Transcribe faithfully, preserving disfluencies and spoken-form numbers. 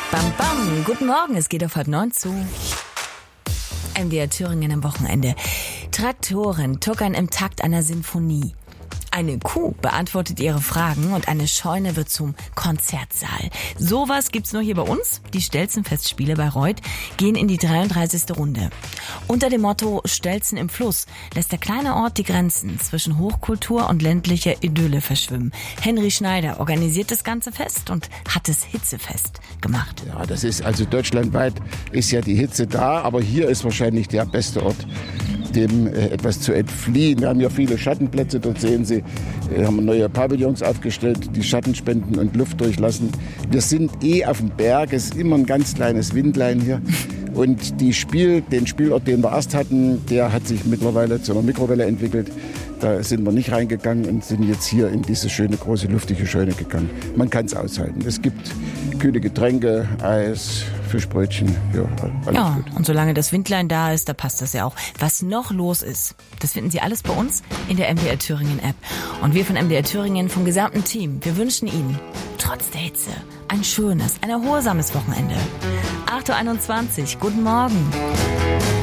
Bam, bam. Guten Morgen, es geht auf halb neun zu. M D R Thüringen am Wochenende. Traktoren tuckern im Takt einer Sinfonie. Eine Kuh beantwortet ihre Fragen und eine Scheune wird zum Konzertsaal. Sowas gibt's nur hier bei uns. Die Stelzenfestspiele bei Reuth gehen in die dreiunddreißigste Runde. Unter dem Motto Stelzen im Fluss lässt der kleine Ort die Grenzen zwischen Hochkultur und ländlicher Idylle verschwimmen. Henry Schneider organisiert das ganze Fest und hat es hitzefest gemacht. Ja, das ist also deutschlandweit ist ja die Hitze da, aber hier ist wahrscheinlich der beste Ort, dem äh, etwas zu entfliehen. Wir haben ja viele Schattenplätze, dort sehen Sie, wir haben neue Pavillons aufgestellt, die Schatten spenden und Luft durchlassen. Wir sind eh auf dem Berg, es ist immer ein ganz kleines Windlein hier. Und die Spiel, den Spielort, den wir erst hatten, der hat sich mittlerweile zu einer Mikrowelle entwickelt. Da sind wir nicht reingegangen und sind jetzt hier in diese schöne, große, luftige Scheune gegangen. Man kann es aushalten. Es gibt kühle Getränke, Eis, Fischbrötchen, ja, alles ja, gut. Und solange das Windlein da ist, da passt das ja auch. Was noch los ist, das finden Sie alles bei uns in der M D R Thüringen App. Und wir von M D R Thüringen, vom gesamten Team, wir wünschen Ihnen, trotz der Hitze, ein schönes, ein erholsames Wochenende. acht Uhr einundzwanzig, guten Morgen.